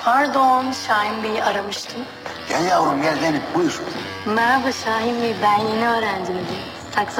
Pardon, Şahin Bey'i aramıştım. Gel yavrum gel benim buyur. Merhaba Şahin Bey, ben yeni öğrenciyim.